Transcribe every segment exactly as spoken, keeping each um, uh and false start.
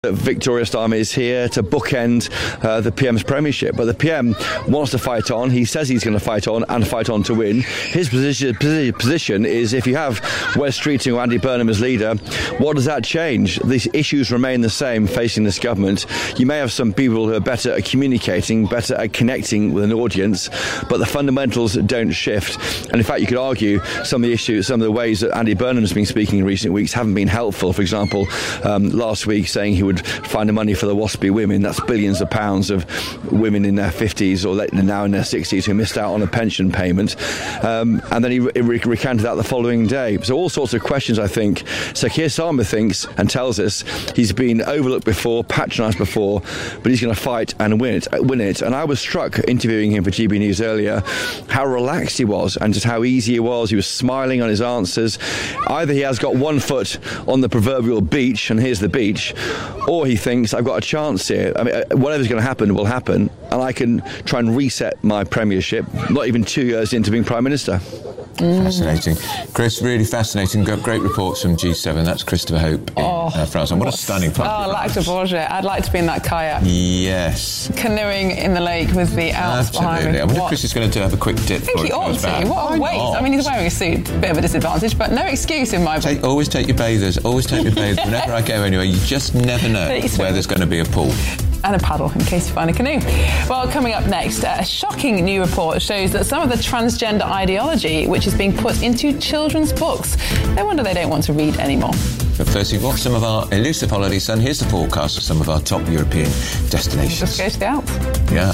Victoria Starmer is here to bookend uh, the P M's premiership, but the P M wants to fight on. He says he's going to fight on and fight on to win. His position, position is if you have Wes Streeting or Andy Burnham as leader, what does that change? These issues remain the same facing this government. You may have some people who are better at communicating, better at connecting with an audience, but the fundamentals don't shift. And in fact, you could argue some of the issues, some of the ways that Andy Burnham's been speaking in recent weeks haven't been helpful. For example, um, last week saying he would find the money for the WASPy women. That's billions of pounds of women in their fifties or now in their sixties who missed out on a pension payment. Um, and then he re- recanted that the following day. So all sorts of questions, I think. So Keir Starmer thinks and tells us he's been overlooked before, patronised before, but he's going to fight and win it, win it. And I was struck interviewing him for G B News earlier how relaxed he was and just how easy he was. He was smiling on his answers. Either he has got one foot on the proverbial beach, and here's the beach, or he thinks I've got a chance here. I mean, whatever's going to happen will happen, and I can try and reset my premiership, not even two years into being Prime Minister. Mm. Fascinating. Chris, really fascinating. Got great reports from G seven. That's Christopher Hope in oh, uh, France. And what a stunning public. Oh, Lac de Bourget. I'd like to be in that kayak. Yes. Canoeing in the lake with the Alps Absolutely. behind me. I wonder what? if Chris is going to have a quick dip. I think he ought to. Back. What a waste. I mean, he's wearing a suit. Bit of a disadvantage, but no excuse in my book. Take, always take your bathers. Always take your bathers. Whenever I go anywhere, you just never know where there's going to be a pool. And a paddle in case you find a canoe. Well, coming up next, a shocking new report shows that some of the transgender ideology which is being put into children's books, no wonder they don't want to read anymore. But first, we've watched some of our elusive holiday sun. Here's the forecast of some of our top European destinations. Just go to the Alps. Yeah.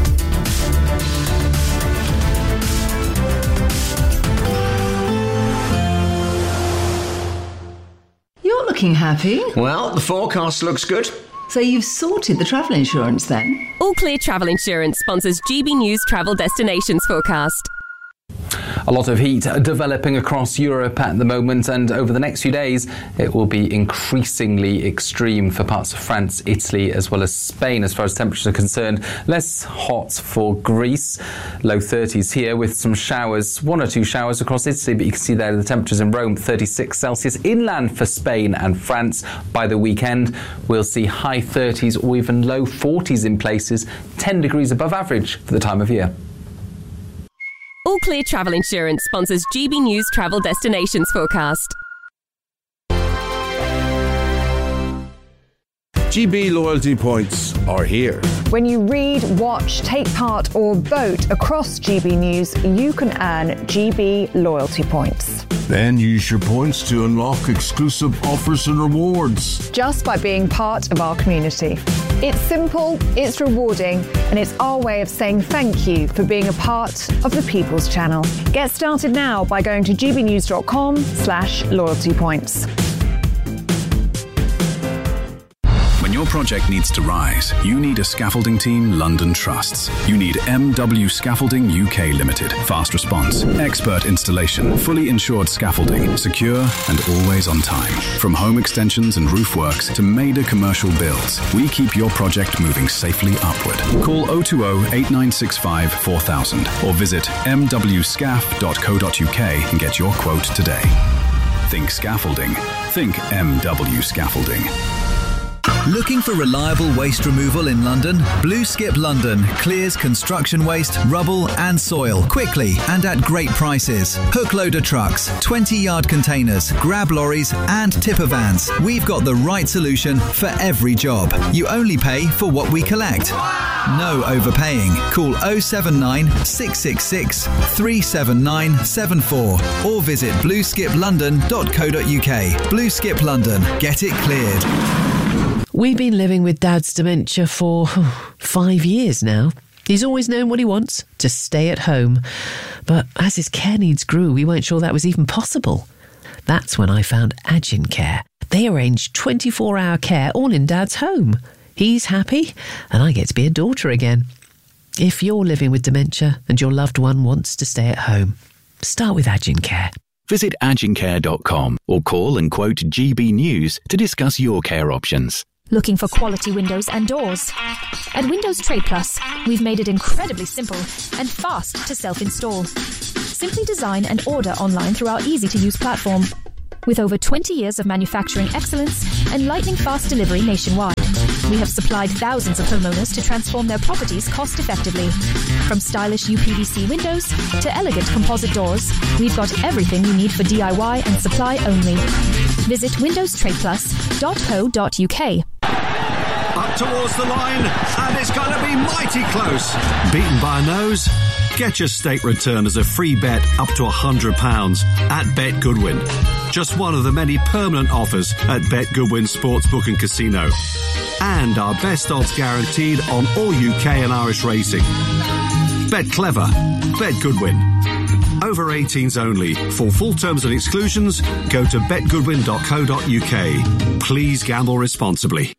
You're looking happy. Well, the forecast looks good. So you've sorted the travel insurance then? All Clear Travel Insurance sponsors G B News Travel Destinations Forecast. A lot of heat developing across Europe at the moment, and over the next few days it will be increasingly extreme for parts of France, Italy as well as Spain as far as temperatures are concerned. Less hot for Greece, low thirties here with some showers, one or two showers across Italy, but you can see there the temperatures in Rome, thirty-six Celsius. Inland for Spain and France by the weekend we'll see high thirties or even low forties in places, ten degrees above average for the time of year. All Clear Travel Insurance sponsors G B News Travel Destinations Forecast. G B loyalty points are here. When you read, watch, take part or vote across G B News, you can earn G B loyalty points. Then use your points to unlock exclusive offers and rewards. Just by being part of our community. It's simple, it's rewarding, and it's our way of saying thank you for being a part of the People's Channel. Get started now by going to gbnews.com slash loyalty points. When your project needs to rise, you need a scaffolding team London trusts. You need M W Scaffolding U K Limited. Fast response, expert installation, fully insured scaffolding, secure and always on time. From home extensions and roof works to major commercial builds, we keep your project moving safely upward. Call oh two oh, eight nine six five, four thousand or visit m w scaff dot co dot u k and get your quote today. Think scaffolding. Think M W Scaffolding. Looking for reliable waste removal in London? Blue Skip London clears construction waste, rubble and soil quickly and at great prices. Hook loader trucks, twenty yard containers, grab lorries and tipper vans. We've got the right solution for every job. You only pay for what we collect. No overpaying. Call oh seven nine, six six six, three seven nine seven four or visit blue skip london dot co dot u k. Blue Skip London. Get it cleared. We've been living with Dad's dementia for oh, five years now. He's always known what he wants, to stay at home. But as his care needs grew, we weren't sure that was even possible. That's when I found Agin Care. They arrange twenty-four hour care all in Dad's home. He's happy, and I get to be a daughter again. If you're living with dementia and your loved one wants to stay at home, start with Agin Care. Visit agin care dot com or call and quote G B News to discuss your care options. Looking for quality windows and doors? At Windows Trade Plus, we've made it incredibly simple and fast to self-install. Simply design and order online through our easy-to-use platform. with over twenty years of manufacturing excellence and lightning-fast delivery nationwide. We have supplied thousands of homeowners to transform their properties cost-effectively. From stylish U P V C windows to elegant composite doors, we've got everything you need for D I Y and supply only. Visit windows trade plus dot co dot uk. Up towards the line, and it's going to be mighty close. Beaten by a nose? Get your stake return as a free bet up to one hundred pounds at Bet Goodwin. Just one of the many permanent offers at Bet Goodwin Sportsbook and Casino. And our best odds guaranteed on all U K and Irish racing. Bet clever. Bet Goodwin. Over eighteens only. For full terms and exclusions, go to bet goodwin dot co dot uk. Please gamble responsibly.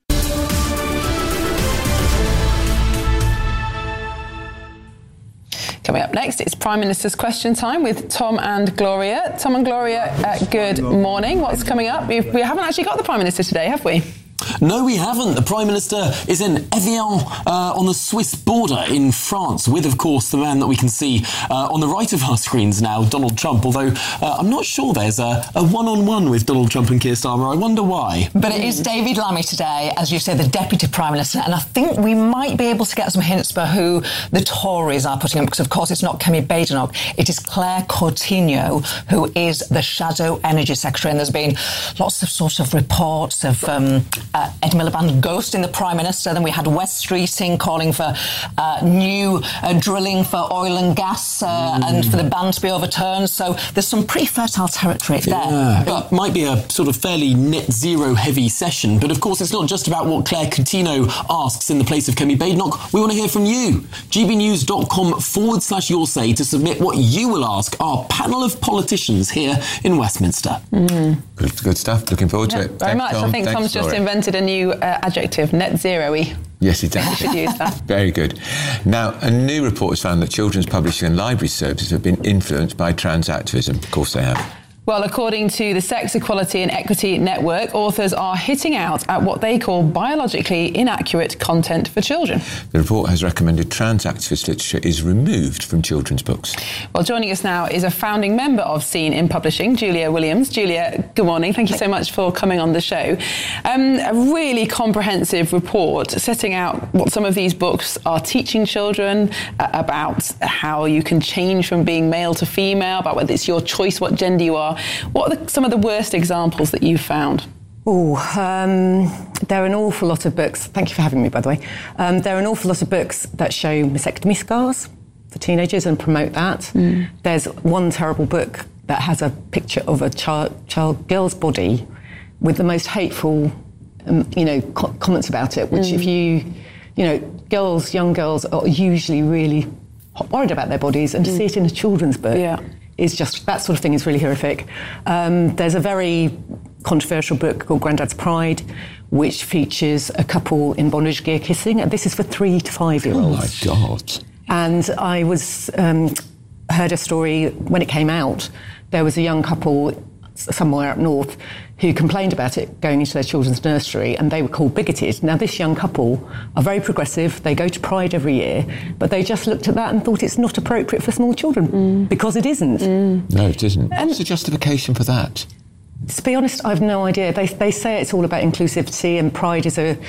Coming up next, it's Prime Minister's Question Time with Tom and Gloria. Tom and Gloria, uh, good morning. What's coming up? We've, we haven't actually got the Prime Minister today, have we? No, we haven't. The Prime Minister is in Evian uh, on the Swiss border in France with, of course, the man that we can see uh, on the right of our screens now, Donald Trump, although uh, I'm not sure there's a, a one-on-one with Donald Trump and Keir Starmer. I wonder why. But it is David Lammy today, as you say, the Deputy Prime Minister, and I think we might be able to get some hints for who the Tories are putting in, because, of course, it's not Kemi Badenoch, it is Claire Coutinho, who is the Shadow Energy Secretary, and there's been lots of sort of reports of um, uh, Ed Miliband ghosting the Prime Minister. Then we had Wes Streeting calling for uh, new uh, drilling for oil and gas uh, mm. and for the ban to be overturned. So there's some pretty fertile territory yeah. there. It might be a sort of fairly net zero heavy session, but of course it's not just about what Claire Coutinho asks in the place of Kemi Badenoch. We want to hear from you. gbnews.com forward slash your say to submit what you will ask our panel of politicians here in Westminster. Mm. Good, good stuff. Looking forward yeah, to it. Very Thanks, much. Tom. I think Thanks, Tom's just Laura. invented a new uh, adjective, net zero-y. Yes, he does. We should use that. Very good. Now, a new report has found that children's publishing and library services have been influenced by trans activism. Of course they have. Well, according to the Sex Equality and Equity Network, authors are hitting out at what they call biologically inaccurate content for children. The report has recommended trans activist literature is removed from children's books. Well, joining us now is a founding member of Scene in Publishing, Julia Williams. Julia, good morning. Thank you so much for coming on the show. Um, a really comprehensive report setting out what some of these books are teaching children uh, about how you can change from being male to female, about whether it's your choice what gender you are. What are the, some of the worst examples that you've found? Oh, um, there are an awful lot of books. Thank you for having me, by the way. Um, there are an awful lot of books that show mastectomy scars for teenagers and promote that. Mm. There's one terrible book that has a picture of a child, child girl's body with the most hateful, um, you know, co- comments about it. Which, mm. if you, you know, girls, young girls are usually really worried about their bodies, and to mm. see it in a children's book. Yeah. Is just, that sort of thing is really horrific. Um, there's a very controversial book called Grandad's Pride, which features a couple in bondage gear kissing, and this is for three to five-year-olds. Oh, my God. And I was um, heard a story when it came out. There was a young couple somewhere up north who complained about it going into their children's nursery, and they were called bigoted. Now, this young couple are very progressive. They go to Pride every year, but they just looked at that and thought it's not appropriate for small children, mm. because it isn't. Mm. No, it isn't. And what's the justification for that? To be honest, I've no idea. They they say it's all about inclusivity, and Pride is a,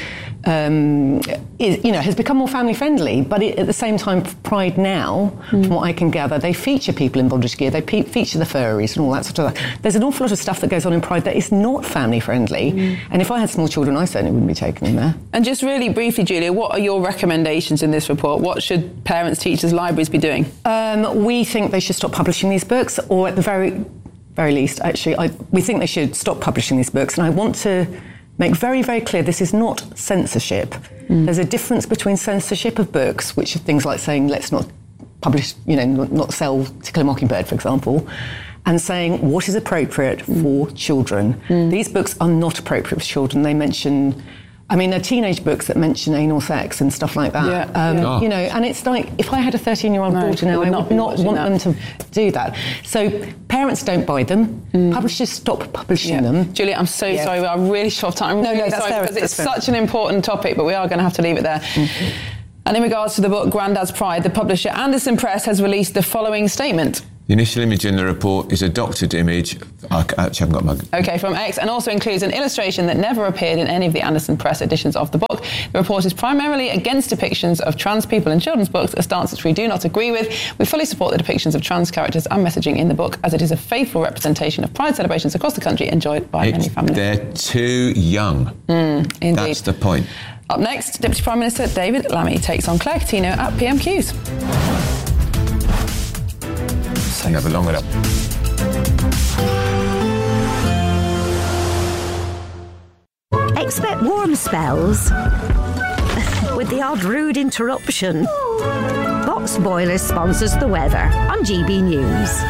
um, is, you know, has become more family friendly. But it, at the same time, Pride now, mm. from what I can gather, they feature people in bondage gear. They pe- feature the furries and all that sort of stuff. There's an awful lot of stuff that goes on in Pride that is not family friendly. Mm. And if I had small children, I certainly wouldn't be taking them there. And just really briefly, Julia, what are your recommendations in this report? What should parents, teachers, libraries be doing? Um, we think they should stop publishing these books, or at the very very least, actually, I, we think they should stop publishing these books. And I want to make very, very clear, this is not censorship. Mm. There's a difference between censorship of books, which are things like saying, let's not publish, you know, not, not sell To Kill a Mockingbird, for example, and saying what is appropriate mm. for children. Mm. These books are not appropriate for children. They mention... I mean, they're teenage books that mention anal sex and stuff like that. Yeah, um, yeah. You know, and it's like, if I had a thirteen-year-old no, daughter now, I would not want that. them to do that. So parents don't buy them. Mm. Publishers stop publishing yeah. them. Julia, I'm so yeah. sorry. We are really short time. I'm no, really no, that's sorry fair, because that's it's fair. such an important topic, but we are going to have to leave it there. Mm-hmm. And in regards to the book Grandad's Pride, the publisher Anderson Press has released the following statement. The initial image in the report is a doctored image. I actually haven't got my... OK, from X, and also includes an illustration that never appeared in any of the Anderson Press editions of the book. The report is primarily against depictions of trans people in children's books, a stance which we do not agree with. We fully support the depictions of trans characters and messaging in the book, as it is a faithful representation of Pride celebrations across the country enjoyed by it's, many families. They're too young. Mm, indeed. That's the point. Up next, Deputy Prime Minister David Lammy takes on Claire Coutinho at P M Qs. So have a long it up. Expect warm spells with the odd rude interruption. Box Boilers sponsors the weather on G B News.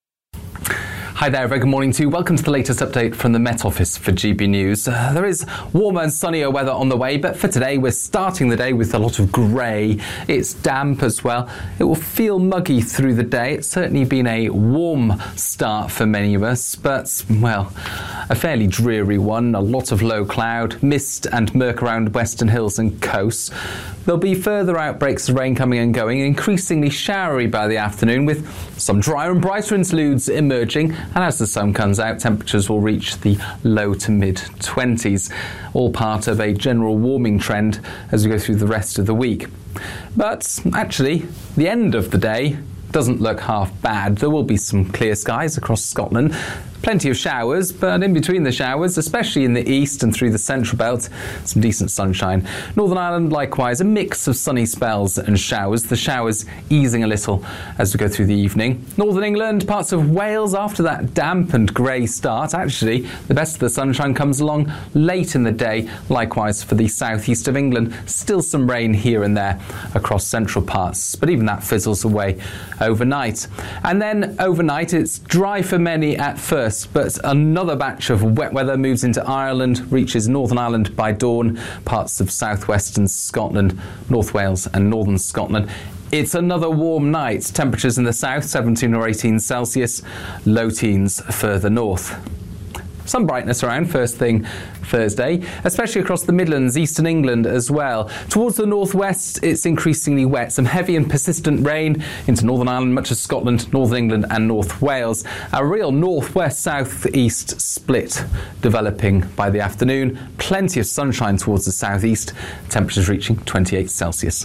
Hi there, very good morning to you. Welcome to the latest update from the Met Office for G B News. Uh, there is warmer and sunnier weather on the way, but for today we're starting the day with a lot of grey. It's damp as well. It will feel muggy through the day. It's certainly been a warm start for many of us, but, well, a fairly dreary one. A lot of low cloud, mist and murk around western hills and coasts. There'll be further outbreaks of rain coming and going, increasingly showery by the afternoon, with some drier and brighter interludes emerging. And as the sun comes out, temperatures will reach the low to mid twenties, all part of a general warming trend as we go through the rest of the week. But actually, the end of the day doesn't look half bad. There will be some clear skies across Scotland. Plenty of showers, but in between the showers, especially in the east and through the central belt, some decent sunshine. Northern Ireland, likewise, a mix of sunny spells and showers, the showers easing a little as we go through the evening. Northern England, parts of Wales, after that damp and grey start, actually, the best of the sunshine comes along late in the day. Likewise for the southeast of England, still some rain here and there across central parts, but even that fizzles away overnight. And then overnight, it's dry for many at first, but another batch of wet weather moves into Ireland, reaches Northern Ireland by dawn, parts of southwestern Scotland, North Wales and northern Scotland. It's another warm night. Temperatures in the south, seventeen or eighteen Celsius, low teens further north. Some brightness around first thing Thursday, especially across the Midlands, eastern England as well. Towards the northwest, it's increasingly wet. Some heavy and persistent rain into Northern Ireland, much of Scotland, Northern England and North Wales. A real northwest-southeast split developing by the afternoon. Plenty of sunshine towards the southeast. Temperatures reaching twenty-eight Celsius.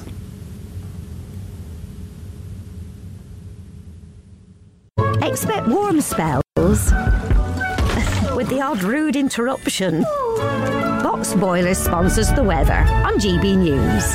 Expect warm spells with the odd rude interruption. Box Boilers sponsors the weather on G B News.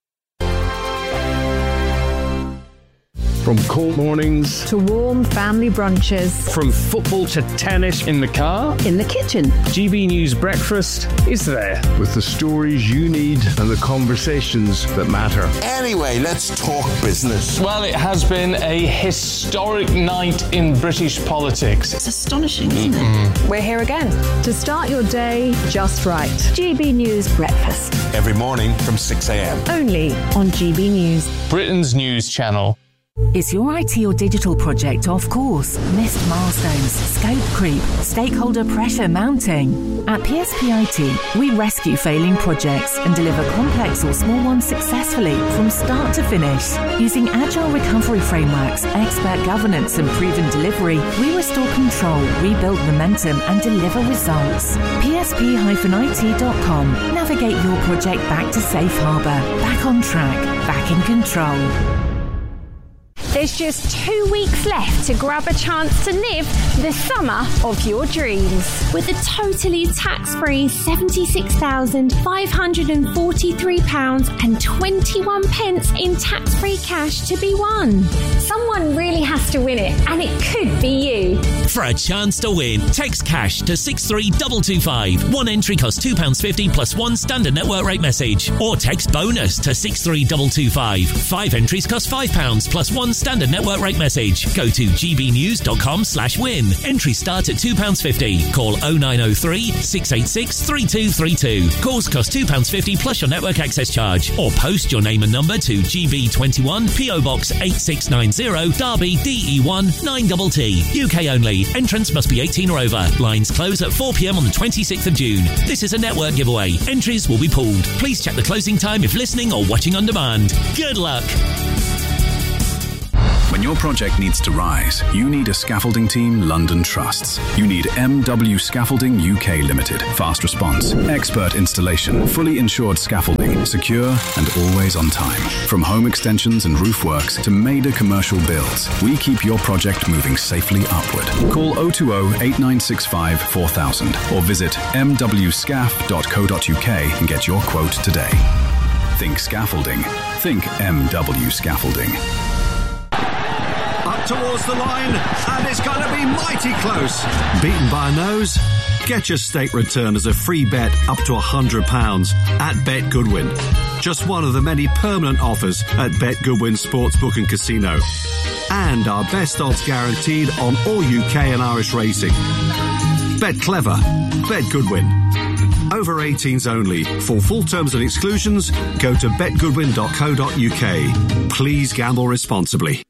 From cold mornings to warm family brunches, from football to tennis in the car, in the kitchen, G B News Breakfast is there with the stories you need and the conversations that matter. Anyway, let's talk business. Well, it has been a historic night in British politics. It's astonishing, isn't it? We're here again to start your day just right. G B News Breakfast. Every morning from six a.m. Only on G B News. Britain's news channel. Is your I T or digital project off course? Missed milestones, scope creep, stakeholder pressure mounting? At P S P I T, we rescue failing projects and deliver complex or small ones successfully from start to finish. Using agile recovery frameworks, expert governance and proven delivery, we restore control, rebuild momentum and deliver results. P S P I T dot com. Navigate your project back to safe harbour, back on track, back in control. There's just two weeks left to grab a chance to live the summer of your dreams. With a totally tax-free seventy-six thousand five hundred forty-three pounds and twenty-one pence in tax-free cash to be won. Someone really has to win it, and it could be you. For a chance to win, text cash to six three two two five. One entry costs two pounds fifty plus one standard network rate message. Or text bonus to six three two two five. Five entries cost five pounds plus one standard network rate message. Go to gbnews.com slash win. Entries start at two pounds fifty. Call oh nine oh three, six eight six, three two three two. Calls cost two pounds fifty plus your network access charge. Or post your name and number to G B twenty-one, P O Box eight six nine zero, Derby, D E one nine T T. U K only. Entrance must be eighteen or over. Lines close at four p.m. on the twenty-sixth of June. This is a network giveaway. Entries will be pulled. Please check the closing time if listening or watching on demand. Good luck. When your project needs to rise, you need a scaffolding team London trusts. You need M W Scaffolding U K Limited. Fast response, expert installation, fully insured scaffolding, secure and always on time. From home extensions and roof works to major commercial builds, we keep your project moving safely upward. Call oh two oh, eight nine six five, four thousand or visit m w scaff dot co dot u k and get your quote today. Think scaffolding. Think M W Scaffolding. Up towards the line, and it's going to be mighty close. Beaten by a nose? Get your stake return as a free bet up to one hundred pounds at Bet Goodwin. Just one of the many permanent offers at Bet Goodwin Sportsbook and Casino. And our best odds guaranteed on all U K and Irish racing. Bet clever. Bet Goodwin. Over eighteens only. For full terms and exclusions, go to bet goodwin dot co dot u k. Please gamble responsibly.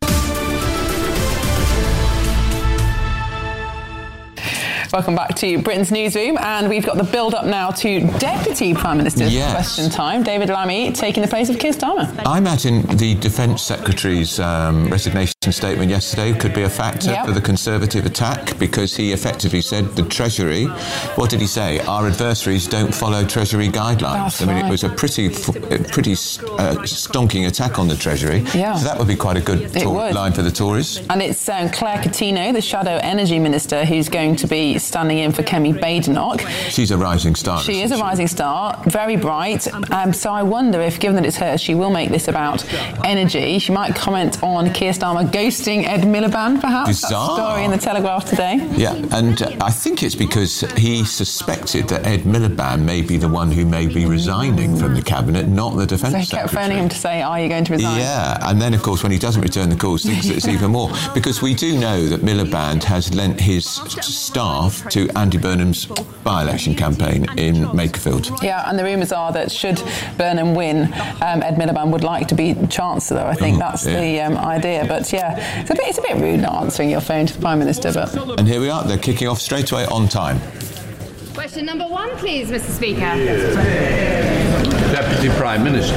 Welcome back to Britain's Newsroom, and we've got the build-up now to Deputy Prime Minister's yes. question time. David Lammy taking the place of Keir Starmer. I imagine the Defence Secretary's um, resignation statement yesterday could be a factor yep. for the Conservative attack, because he effectively said the Treasury, what did he say? Our adversaries don't follow Treasury guidelines. That's I mean, right. it was a pretty pretty uh, stonking attack on the Treasury. Yeah. So that would be quite a good It tor- would. line for the Tories. And it's um, Claire Coutinho, the Shadow Energy Minister, who's going to be standing in for Kemi Badenoch. She's a rising star. She is a rising star, very bright. Um, so I wonder if, given that it's her, she will make this about energy. She might comment on Keir Starmer ghosting Ed Miliband, perhaps. Bizarre. That story in the Telegraph today. Yeah, and uh, I think it's because he suspected that Ed Miliband may be the one who may be resigning from the Cabinet, not the Defence So he Secretary. kept phoning him to say, are you going to resign? Yeah, and then, of course, when he doesn't return the calls, thinks it's even more. Because we do know that Miliband has lent his staff to Andy Burnham's by-election campaign in Makerfield. Yeah, and the rumours are that should Burnham win, um, Ed Miliband would like to be Chancellor. I think Ooh, that's yeah. the um, idea. But yeah, it's a bit it's a bit rude not answering your phone to the Prime Minister. But And here we are, they're kicking off straight away on time. Question number one, please, Mister Speaker. Deputy Prime Minister.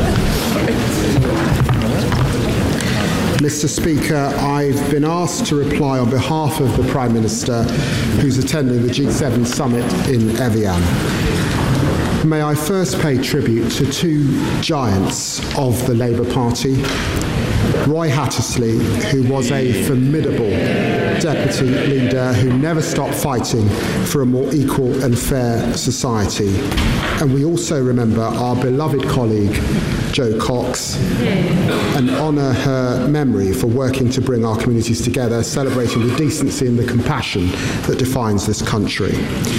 Mister Speaker, I've been asked to reply on behalf of the Prime Minister, who's attending the G seven summit in Evian. May I first pay tribute to two giants of the Labour Party. Roy Hattersley, who was a formidable deputy leader who never stopped fighting for a more equal and fair society. And we also remember our beloved colleague, Jo Cox, and honour her memory for working to bring our communities together, celebrating the decency and the compassion that defines this country.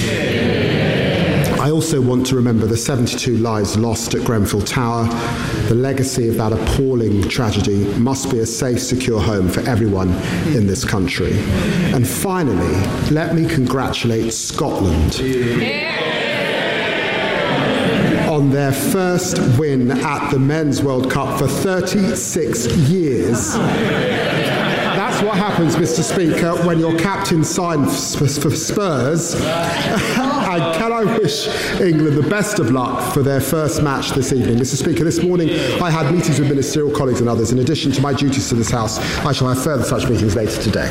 I also want to remember the seventy-two lives lost at Grenfell Tower. The legacy of that appalling tragedy must be a safe, secure home for everyone in this country. And finally, let me congratulate Scotland on their first win at the Men's World Cup for thirty-six years. That's what happens, Mister Speaker, when your captain signs for Spurs. And can I wish England the best of luck for their first match this evening? Mister Speaker, this morning I had meetings with ministerial colleagues and others. In addition to my duties to this House, I shall have further such meetings later today.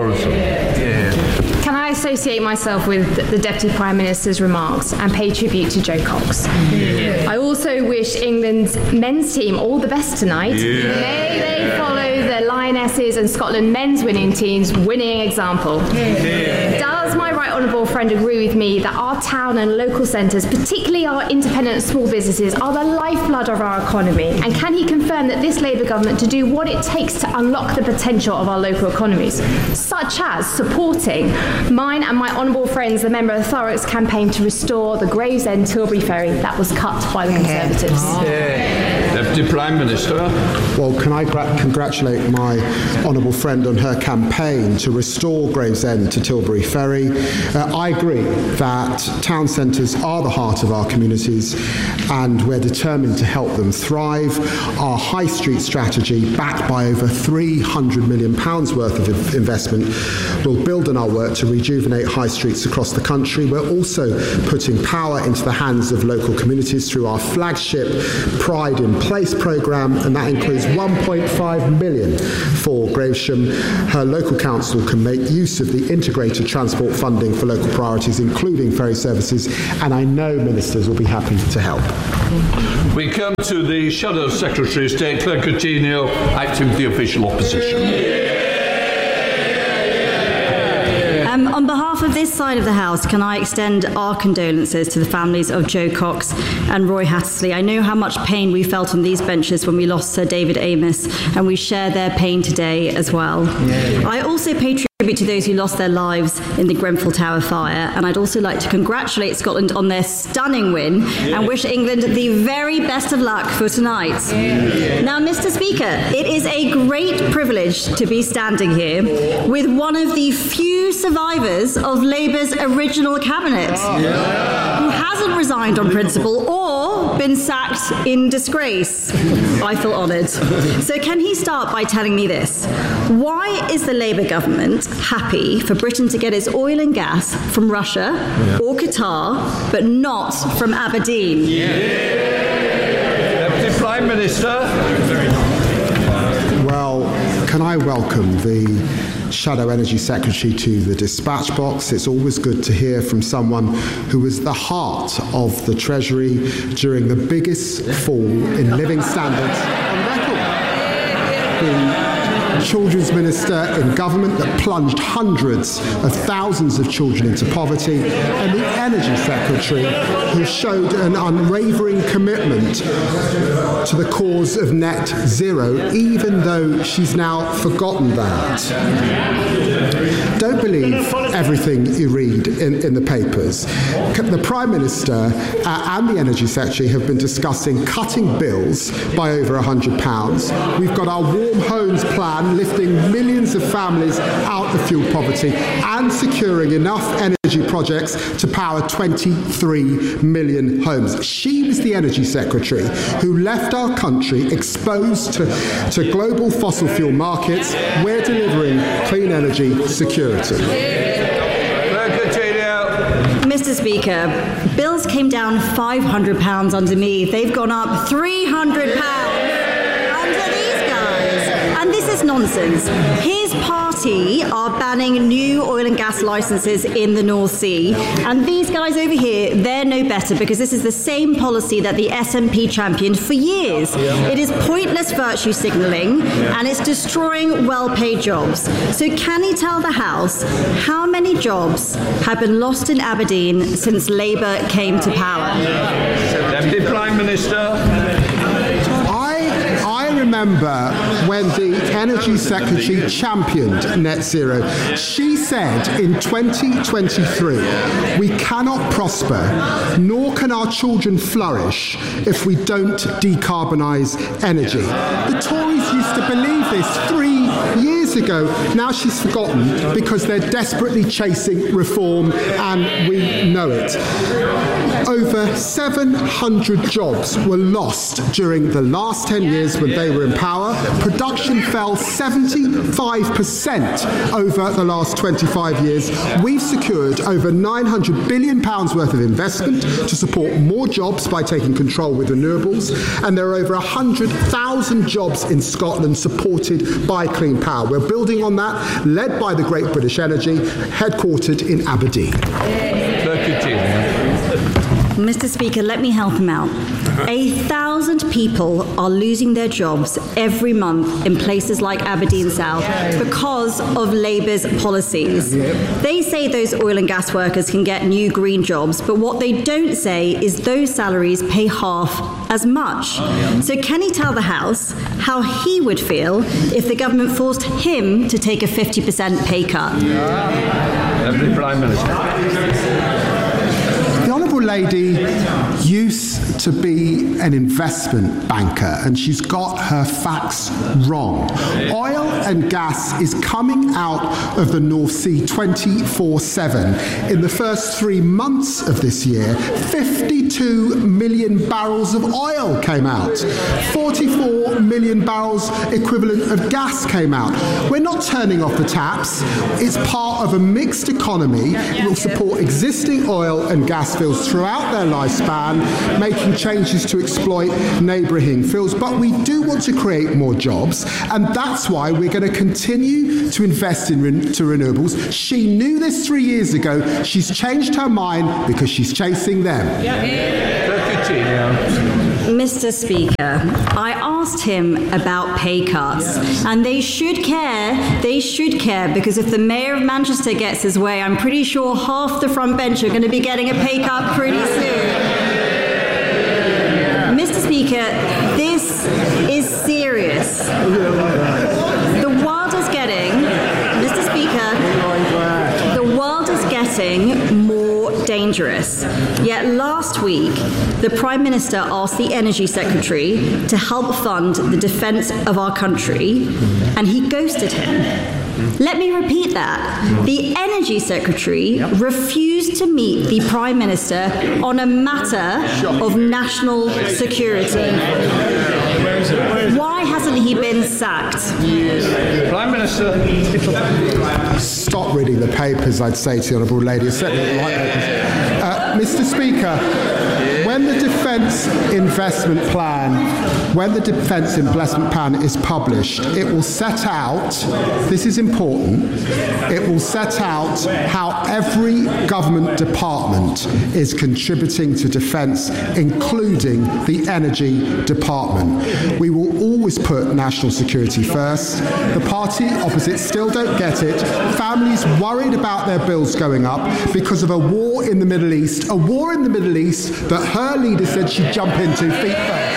Can I associate myself with the Deputy Prime Minister's remarks and pay tribute to Jo Cox? Yeah. I also wish England's men's team all the best tonight. Yeah. May they follow the Lionesses and Scotland men's winning team's winning example. Yeah. Does my right honourable friend agree with me that our town and local centres, particularly our independent and small businesses, are the lifeblood of our economy? And can he confirm that this Labour government to do what it takes to unlock the potential of our local economies, such as supporting mine and my honourable friends, the member of the Thurrock's campaign to restore the Gravesend Tilbury ferry that was cut by the Conservatives? Yeah. Deputy Prime Minister. Well, can I gra- congratulate my honourable friend on her campaign to restore Gravesend to Tilbury ferry. Uh, I agree that town centres are the heart of our communities and we're determined to help them thrive. Our high street strategy, backed by over three hundred million pounds worth of investment, will build on our work to rejuvenate high streets across the country. We're also putting power into the hands of local communities through our flagship Pride in Place Waste programme, and that includes one point five million for Gravesham. Her local council can make use of the integrated transport funding for local priorities, including ferry services, and I know ministers will be happy to help. We come to the Shadow Secretary of State, Claire Coutinho, acting with the official opposition. Um, on behalf of this side of the House, can I extend our condolences to the families of Jo Cox and Roy Hattersley? I know how much pain we felt on these benches when we lost Sir David Amess, and we share their pain today as well. Yeah. I also pay tribute to those who lost their lives in the Grenfell Tower fire, and I'd also like to congratulate Scotland on their stunning win yeah. and wish England the very best of luck for tonight. Yeah. Now, Mister Speaker, it is a great privilege to be standing here with one of the few survivors of Labour's original cabinet yeah. who hasn't resigned on principle or been sacked in disgrace. I feel honoured. So can he start by telling me this? Why is the Labour government happy for Britain to get its oil and gas from Russia yeah. or Qatar, but not from Aberdeen? Yeah. Deputy Prime Minister. Well, can I welcome the Shadow Energy Secretary to the dispatch box. It's always good to hear from someone who was the heart of the Treasury during the biggest fall in living standards on record. The Children's Minister in government that plunged hundreds of thousands of children into poverty, and the Energy Secretary who showed an unwavering commitment to the cause of net zero, even though she's now forgotten that. Don't believe everything you read in, in the papers. The Prime Minister uh, and the Energy Secretary have been discussing cutting bills by over one hundred pounds. We've got our Warm Homes plan lifting millions of families out of fuel poverty and securing enough energy projects to power twenty-three million homes. She was the Energy Secretary who left our country exposed to, to global fossil fuel markets. We're delivering clean energy security. Mister Speaker, bills came down five hundred pounds under me. They've gone up three hundred pounds under these guys. And this is nonsense. His party are banning new oil and gas licences in the North Sea. And these guys over here, they're no better, because this is the same policy that the S N P championed for years. Yeah. It is pointless virtue signalling, yeah. and it's destroying well-paid jobs. So can he tell the House how many jobs have been lost in Aberdeen since Labour came to power? Deputy Prime Minister. I remember when the Energy Secretary championed net zero. She said in twenty twenty-three, we cannot prosper, nor can our children flourish if we don't decarbonise energy. The Tories used to believe this three years ago. Now she's forgotten because they're desperately chasing reform, and we know it. Over seven hundred jobs were lost during the last ten years when they were in power. Production fell seventy-five percent over the last twenty-five years. We've secured over nine hundred billion pounds worth of investment to support more jobs by taking control with renewables, and there are over one hundred thousand jobs in Scotland supported by clean power. We're building on that, led by the Great British Energy, headquartered in Aberdeen. Mister Speaker, let me help him out. A thousand people are losing their jobs every month in places like Aberdeen South because of Labour's policies. They say those oil and gas workers can get new green jobs, but what they don't say is those salaries pay half as much. So can he tell the House how he would feel if the government forced him to take a fifty percent pay cut? Deputy Prime Minister. The Honourable Lady used to be an investment banker, and she's got her facts wrong. Oil and gas is coming out of the North Sea twenty-four seven. In the first three months of this year, fifty-two million barrels of oil came out. forty-four million barrels equivalent of gas came out. We're not turning off the taps. It's part of a mixed economy that will support existing oil and gas fields throughout their lifespan Evian making changes to exploit neighbouring fields, but we do want to create more jobs, and that's why we're going to continue to invest in re- to renewables. She knew this three years ago. She's changed her mind because she's chasing them. Yeah. Mister Speaker, I asked him about pay cuts, and they should care. They should care, because if the Mayor of Manchester gets his way, I'm pretty sure half the front bench are going to be getting a pay cut pretty soon. Mister Speaker, this is serious. The world is getting, Mister Speaker, the world is getting more dangerous. Yet last week, the Prime Minister asked the Energy Secretary to help fund the defence of our country, and he ghosted him. Let me repeat that. The Energy Secretary refused to meet the Prime Minister on a matter of national security. Why hasn't he been sacked? Prime Minister. Stop reading the papers, I'd say to the Honourable Lady. Certainly not the white papers. Uh, Mister Speaker, when the Defence Investment Plan, when the Defence Investment Plan is published, it will set out, this is important, it will set out how every government department is contributing to defence, including the Energy Department. We will always put national security first. The party opposite still don't get it. Families worried about their bills going up because of a war in the Middle East, a war in the Middle East that her leader said she'd jump into feet first.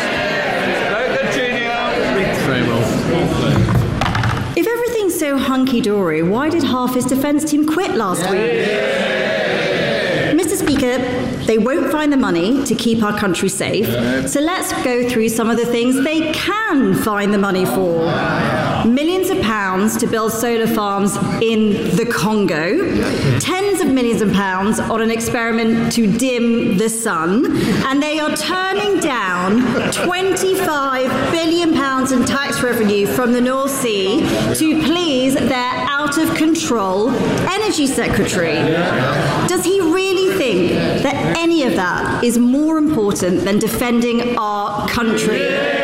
If everything's so hunky-dory, why did half his defence team quit last week? Mister Speaker, they won't find the money to keep our country safe, so let's go through some of the things they can find the money for. Millions of pounds to build solar farms in the Congo, tens of millions of pounds on an experiment to dim the sun, and they are turning down twenty-five billion pounds in tax revenue from the North Sea to please their out-of-control Energy Secretary. Does he really think that any of that is more important than defending our country?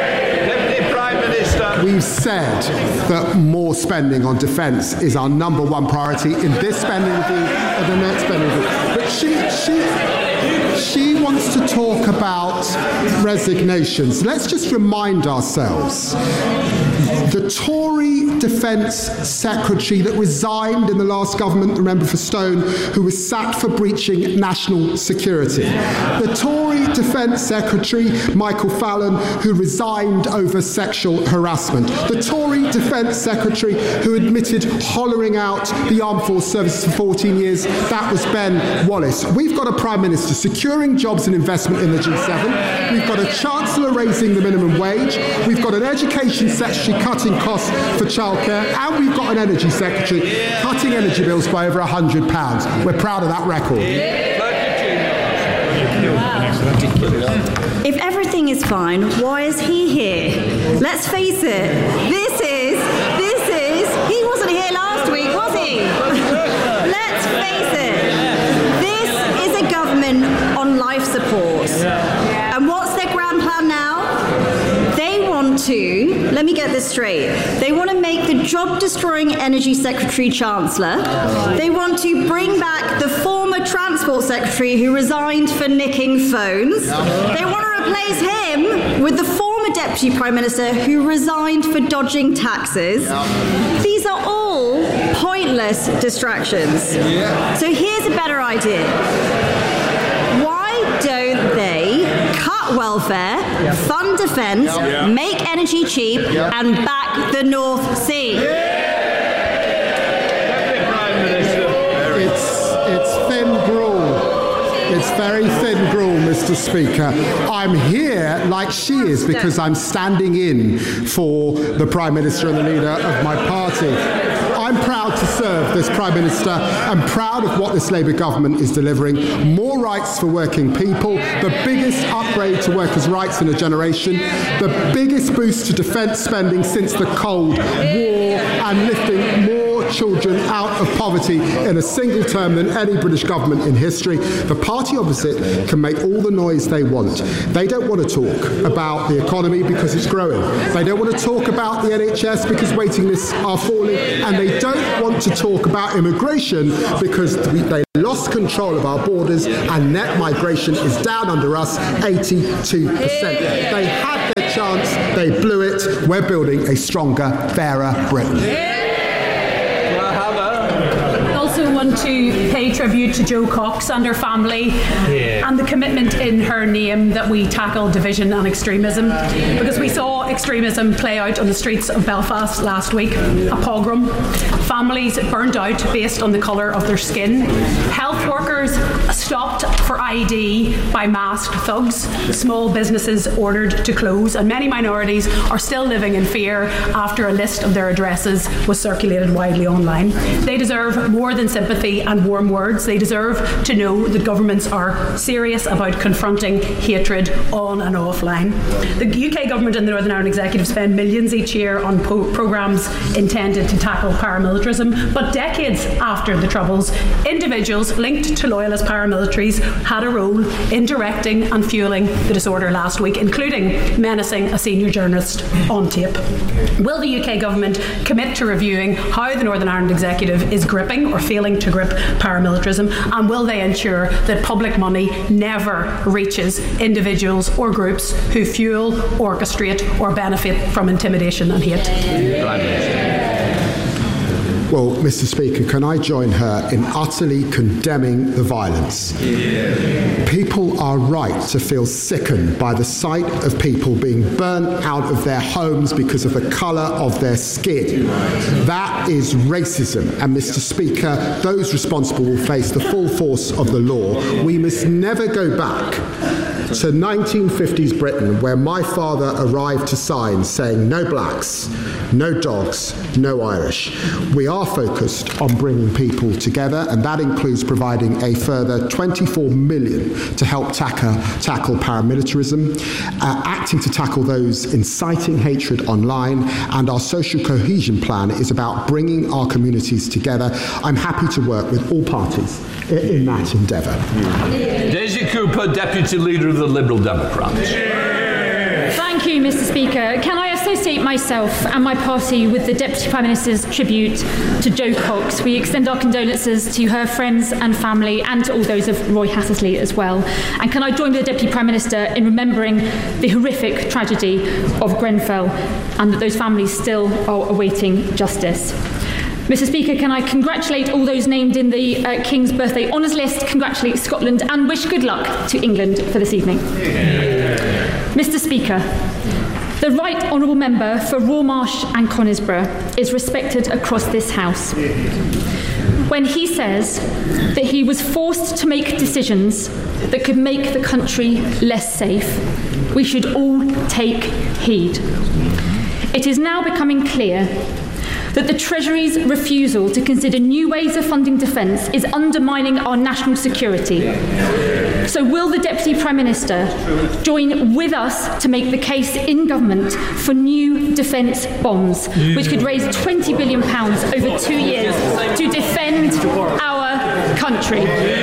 We've said that more spending on defence is our number one priority in this spending review and the next spending review. But she, she, she wants to talk about resignations. Let's just remind ourselves. The Tory Defence Secretary that resigned in the last government, remember for Stone, who was sacked for breaching national security. The Tory Defence Secretary, Michael Fallon, who resigned over sexual harassment. The Tory Defence Secretary who admitted hollowing out the armed force services for fourteen years, that was Ben Wallace. We've got a Prime Minister securing jobs and investment in the G seven. We've got a Chancellor raising the minimum wage. We've got an Education Secretary cutting costs for childcare, and we've got an Energy Secretary cutting energy bills by over one hundred pounds. We're proud of that record. If everything is fine, why is he here? Let's face it, this is, this is, he wasn't here last week, was he? Let's face it, this is a government on life support. And what's their grand plan now? They want to, let me get this straight, they want to make the job-destroying Energy Secretary Chancellor. They want to bring back the former Transport Secretary who resigned for nicking phones. They want to replace him with the former Deputy Prime Minister who resigned for dodging taxes. These are all pointless distractions. So here's a better idea. Why don't they cut welfare, fund defence, make energy cheap, and back the North Sea? It's, it's thin gruel. It's very thin gruel, Mister Speaker. I'm here like she is because I'm standing in for the Prime Minister and the leader of my party. I'm proud to serve this Prime Minister. I'm proud of what this Labour government is delivering. More rights for working people, the biggest upgrade to workers' rights in a generation, the biggest boost to defence spending since the Cold War, and lifting more children out of poverty in a single term than any British government in history. The party opposite can make all the noise they want. They don't want to talk about the economy because it's growing. They don't want to talk about the N H S because waiting lists are falling. And they don't want to talk about immigration because we, they lost control of our borders and net migration is down under us eighty-two percent. They had their chance, they blew it. We're building a stronger, fairer Britain. I also want to pay tribute to Jo Cox and her family yeah. and the commitment in her name that we tackle division and extremism, because we saw extremism play out on the streets of Belfast last week, a pogrom, families burned out based on the colour of their skin, health workers stopped for I D by masked thugs, small businesses ordered to close, and many minorities are still living in fear after a list of their addresses was circulated widely online. They deserve more than sympathy and warm words. They deserve to know that governments are serious about confronting hatred on and offline. The U K government and the Northern Ireland Executive spend millions each year on po- programmes intended to tackle paramilitarism, but decades after the Troubles, individuals linked to loyalist paramilitaries had a role in directing and fueling the disorder last week, including menacing a senior journalist on tape. Will the U K government commit to reviewing how the Northern Ireland Executive is gripping or failing to grip paramilitarism, and will they ensure that public money never reaches individuals or groups who fuel, orchestrate or benefit from intimidation and hate? Well, Mister Speaker, can I join her in utterly condemning the violence? Yeah. People are right to feel sickened by the sight of people being burnt out of their homes because of the colour of their skin. That is racism, and Mister Speaker, those responsible will face the full force of the law. We must never go back to nineteen fifties Britain, where my father arrived to signs saying no blacks, no dogs, no Irish. We are focused on bringing people together, and that includes providing a further twenty-four million to help tackle, tackle paramilitarism, uh, acting to tackle those inciting hatred online, and our social cohesion plan is about bringing our communities together. I'm happy to work with all parties in, in that endeavour. Daisy Cooper, Deputy Leader of the Liberal Democrats. Thank you, Mister Speaker. Can I associate myself and my party with the Deputy Prime Minister's tribute to Jo Cox? We extend our condolences to her friends and family and to all those of Roy Hattersley as well. And can I join with the Deputy Prime Minister in remembering the horrific tragedy of Grenfell and that those families still are awaiting justice? Mister Speaker, can I congratulate all those named in the uh, King's Birthday Honours List, congratulate Scotland and wish good luck to England for this evening. Yeah. Mister Speaker, the Right Honourable Member for Rawmarsh and Conisbrough is respected across this House. When he says that he was forced to make decisions that could make the country less safe, we should all take heed. It is now becoming clear that the Treasury's refusal to consider new ways of funding defence is undermining our national security. So will the Deputy Prime Minister join with us to make the case in government for new defence bonds, which could raise twenty billion pounds over two years to defend our country?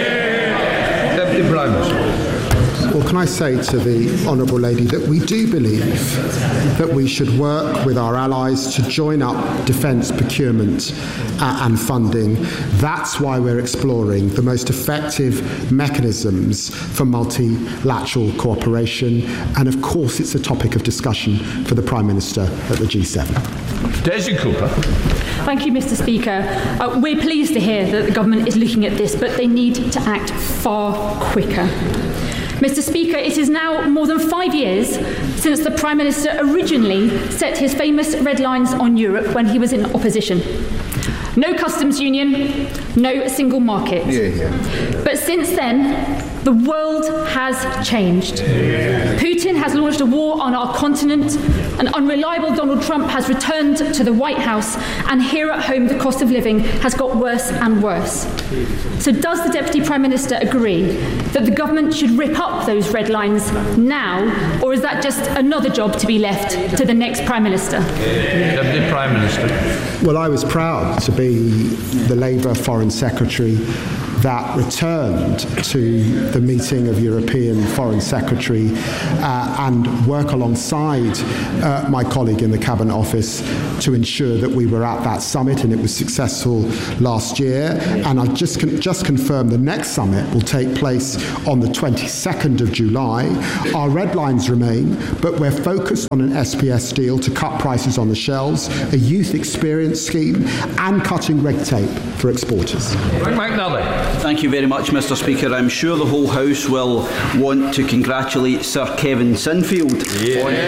Deputy Prime Minister. Well, can I say to the Honourable Lady that we do believe that we should work with our allies to join up defence procurement uh, and funding. That's why we're exploring the most effective mechanisms for multilateral cooperation. And of course, it's a topic of discussion for the Prime Minister at the G seven. Daisy Cooper. Thank you, Mister Speaker. Uh, we're pleased to hear that the government is looking at this, but they need to act far quicker. Mister Speaker, it is now more than five years since the Prime Minister originally set his famous red lines on Europe when he was in opposition. No customs union, no single market. Yeah, yeah. But since then, The world has changed. Putin has launched a war on our continent, an unreliable Donald Trump has returned to the White House, and here at home the cost of living has got worse and worse. So does the Deputy Prime Minister agree that the government should rip up those red lines now, or is that just another job to be left to the next Prime Minister? Deputy Prime Minister. Well, I was proud to be the Labour Foreign Secretary that returned to the meeting of European Foreign Secretary uh, and work alongside uh, my colleague in the Cabinet Office to ensure that we were at that summit, and it was successful last year. And I've just, con- just confirmed the next summit will take place on the twenty-second of July. Our red lines remain, but we're focused on an S P S deal to cut prices on the shelves, a youth experience scheme, and cutting red tape for exporters. Frank McNally. Thank you very much, Mr Speaker. I'm sure the whole House will want to congratulate Sir Kevin Sinfield yeah. on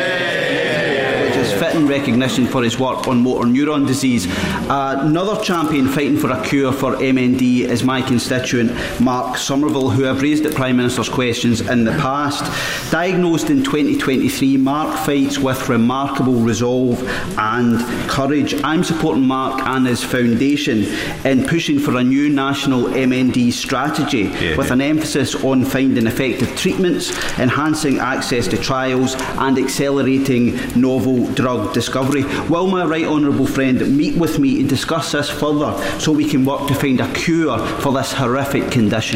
which is fitting recognition for his work on motor neuron disease. Uh, another champion fighting for a cure for M N D is my constituent Mark Somerville, who I've raised at Prime Minister's questions in the past. Diagnosed in twenty twenty-three, Mark fights with remarkable resolve and courage. I'm supporting Mark and his foundation in pushing for a new national M N D strategy yeah. with an emphasis on finding effective treatments, enhancing access to trials and accelerating novel drug discovery. Will my right honourable friend meet with me to discuss this further so we can work to find a cure for this horrific condition?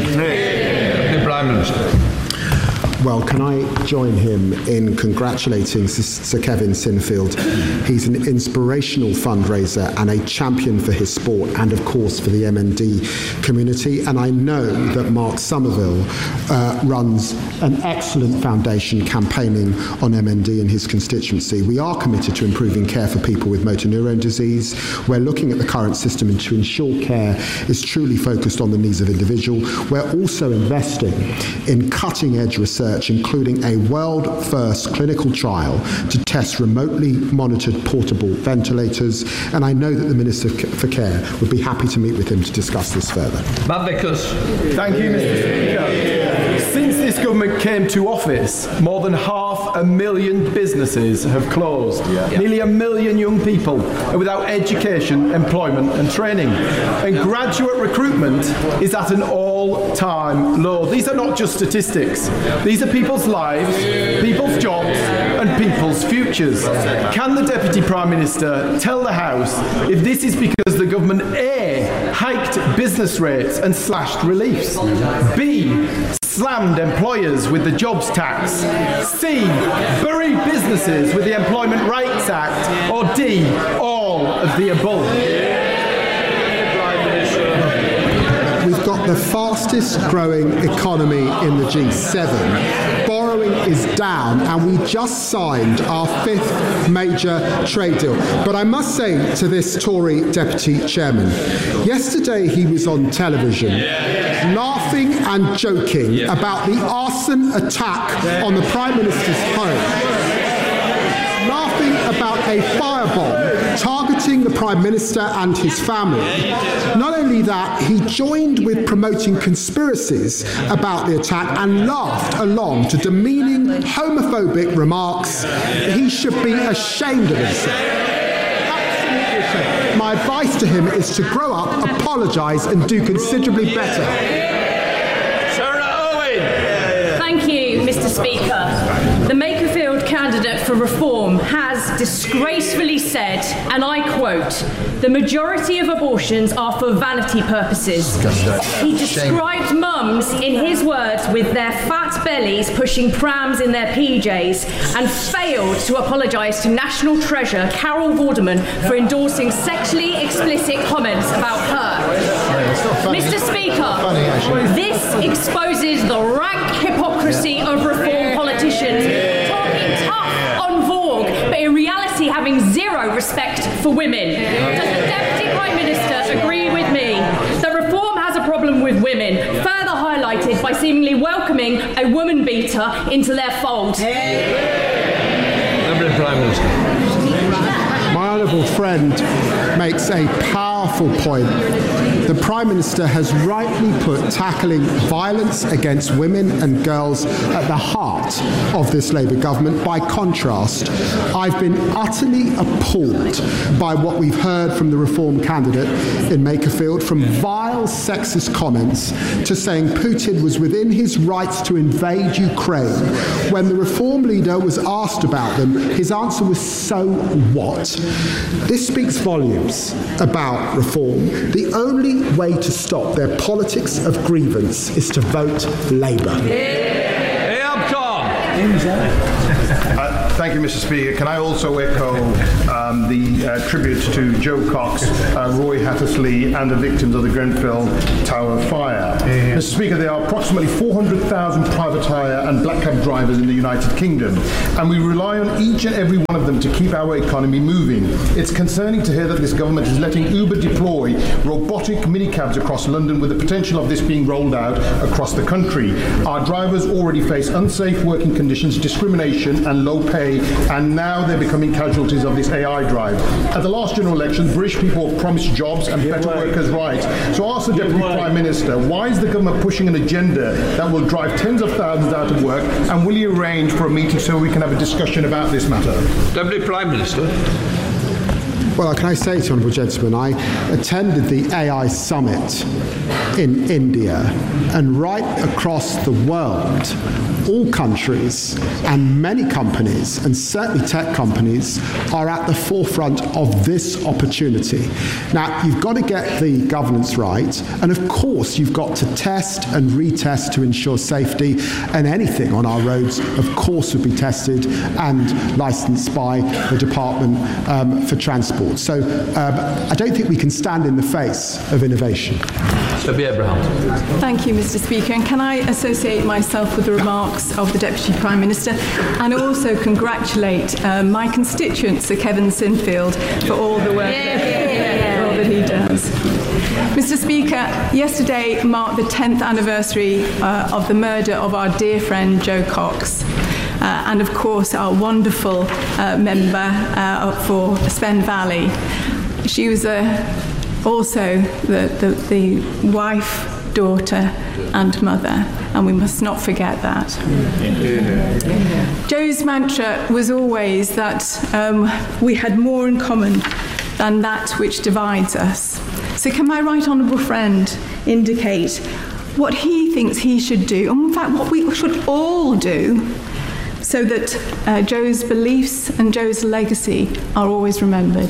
Yeah. Prime Minister. Well, can I join him in congratulating Sir Kevin Sinfield? He's an inspirational fundraiser and a champion for his sport and, of course, for the M N D community. And I know that Mark Somerville uh, runs an excellent foundation campaigning on M N D in his constituency. We are committed to improving care for people with motor neuron disease. We're looking at the current system to ensure care is truly focused on the needs of individuals. We're also investing in cutting-edge research, including a world-first clinical trial to test remotely monitored portable ventilators, and I know that the Minister for Care would be happy to meet with him to discuss this further. Matt Vickers. Thank you, Mr Speaker. Since this government came to office, more than half a million businesses have closed. Yeah. Yeah. Nearly a million young people are without education, employment and training. And graduate recruitment is at an all-time low. These are not just statistics. These are people's lives, people's jobs and people's futures. Can the Deputy Prime Minister tell the House if this is because the government A, hiked business rates and slashed reliefs, B, slammed employers with the jobs tax, C, buried businesses with the Employment Rights Act, or D, all of the above? We've got the fastest growing economy in the G seven. Borrowing is down, and we just signed our fifth major trade deal. But I must say to this Tory Deputy Chairman, yesterday he was on television laughing and joking about the arson attack on the Prime Minister's home. Laughing about a firebomb targeting the Prime Minister and his family. Not only that, he joined with promoting conspiracies about the attack and laughed along to demeaning homophobic remarks. He should be ashamed of himself. Absolutely ashamed. My advice to him is to grow up, apologise and do considerably better. Sarah Owen. Thank you, Mr Speaker. The Makerfield candidate for reform has disgracefully said, and I quote, "The majority of abortions are for vanity purposes." He described mums, in his words, with their fat bellies pushing prams in their P Js, and failed to apologise to national treasure Carol Vorderman for endorsing sexually explicit comments about her. Mister Speaker, this exposes the rank hypocrisy of reform politicians talking tough on Vogue, but in reality having zero respect for women. Does the Deputy Prime Minister agree with me that reform has a problem with women, further highlighted by seemingly welcoming a woman beater into their fold? Deputy Prime Minister. My honourable friend makes a powerful point. The Prime Minister has rightly put tackling violence against women and girls at the heart of this Labour government. By contrast, I've been utterly appalled by what we've heard from the Reform candidate in Makerfield, from vile sexist comments to saying Putin was within his rights to invade Ukraine. When the Reform leader was asked about them, his answer was, so what? This speaks volumes about Reform. The only way to stop their politics of grievance is to vote Labour. Uh, thank you, Mister Speaker. Can I also echo um, the uh, tribute to Joe Cox, uh, Roy Hattersley, and the victims of the Grenfell Tower fire? Yeah. Mister Speaker, there are approximately four hundred thousand private hire and black cab drivers in the United Kingdom, and we rely on each and every one of them to keep our economy moving. It's concerning to hear that this government is letting Uber deploy robotic minicabs across London, with the potential of this being rolled out across the country. Our drivers already face unsafe working conditions, discrimination and low pay, and now they're becoming casualties of this A I drive. At the last general election, British people were promised jobs and better workers' rights. So I ask the Deputy Prime Minister, why is the government pushing an agenda that will drive tens of thousands out of work, and will you arrange for a meeting so we can have a discussion about this matter? Deputy Prime Minister. Well, can I say to honourable gentlemen, I attended the A I summit in India, and right across the world, all countries and many companies, and certainly tech companies, are at the forefront of this opportunity. Now, you've got to get the governance right, and of course you've got to test and retest to ensure safety, and anything on our roads, of course, would be tested and licensed by the Department um, for Transport. So um, I don't think we can stand in the face of innovation. Debbie Abraham. Thank you, Mister Speaker. And can I associate myself with the remarks of the Deputy Prime Minister, and also congratulate uh, my constituent, Sir Kevin Sinfield, for all the work yeah, that, yeah, yeah. all that he does. Mister Speaker, yesterday marked the tenth anniversary uh, of the murder of our dear friend Jo Cox. Uh, and of course our wonderful uh, member uh, for Spen Valley. She was uh, also the, the, the wife, daughter and mother, and we must not forget that. Jo's mantra was always that um, we had more in common than that which divides us. So can my right honourable friend indicate what he thinks he should do, and in fact what we should all do, so that uh, Jo's beliefs and Jo's legacy are always remembered?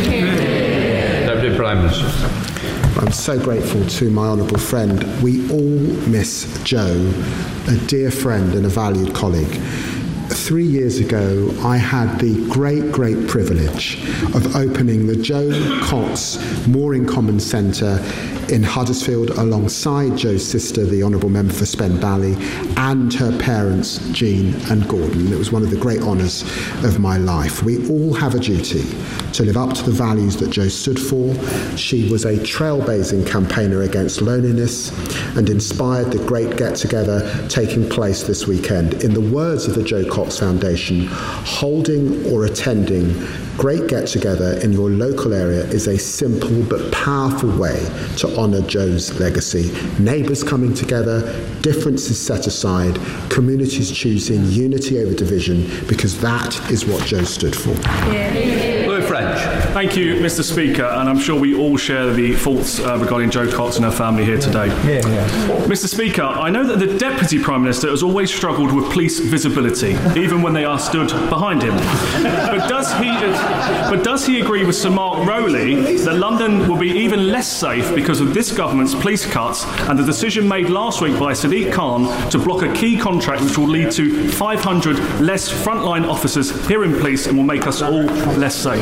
Deputy Prime Minister. I'm so grateful to my honourable friend. We all miss Jo, a dear friend and a valued colleague. Three years ago, I had the great, great privilege of opening the Jo Cox More in Common Centre in Huddersfield alongside Jo's sister, the Honourable Member for Spen Valley, and her parents, Jean and Gordon. It was one of the great honours of my life. We all have a duty to live up to the values that Jo stood for. She was a trailblazing campaigner against loneliness and inspired the great get-together taking place this weekend. In the words of the Jo Cox Foundation, holding or attending great get-together in your local area is a simple but powerful way to honour Jo's legacy. Neighbours coming together, differences set aside, communities choosing unity over division, because that is what Jo stood for. Yeah. Louis French. Thank you, Mister Speaker, and I'm sure we all share the thoughts uh, regarding Jo Cox and her family here today. Yeah, yeah. Mister Speaker, I know that the Deputy Prime Minister has always struggled with police visibility, even when they are stood behind him. But does he, but does he agree with Sir Mark Rowley that London will be even less safe because of this government's police cuts and the decision made last week by Sadiq Khan to block a key contract which will lead to five hundred less frontline officers here in police and will make us all less safe?